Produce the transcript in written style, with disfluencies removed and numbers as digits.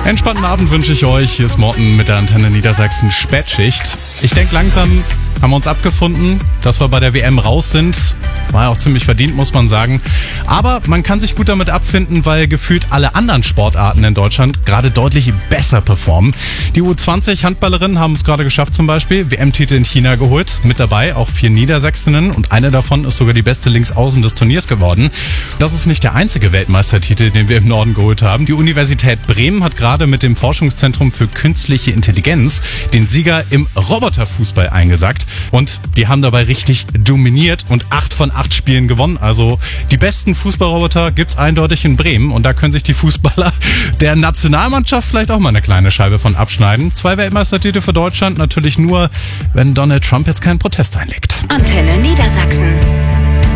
Entspannten Abend wünsche ich euch. Hier ist Morten mit der Antenne Niedersachsen Spätschicht. Ich denke, langsam haben wir uns abgefunden, dass wir bei der WM raus sind. War ja auch ziemlich verdient, muss man sagen. Aber man kann sich gut damit abfinden, weil gefühlt alle anderen Sportarten in Deutschland gerade deutlich besser performen. Die U20-Handballerinnen haben es gerade geschafft zum Beispiel. WM-Titel in China geholt. Mit dabei auch 4 Niedersächsinnen und eine davon ist sogar die beste Linksaußen des Turniers geworden. Das ist nicht der einzige Weltmeistertitel, den wir im Norden geholt haben. Die Universität Bremen hat gerade mit dem Forschungszentrum für künstliche Intelligenz den Sieger im Roboterfußball eingesackt. Und die haben dabei richtig dominiert und 8 von 8 Spielen gewonnen. Also die besten Fußballroboter gibt's eindeutig in Bremen. Und da können sich die Fußballer der Nationalmannschaft vielleicht auch mal eine kleine Scheibe von abschneiden. 2 Weltmeistertitel für Deutschland, natürlich nur, wenn Donald Trump jetzt keinen Protest einlegt. Antenne Niedersachsen.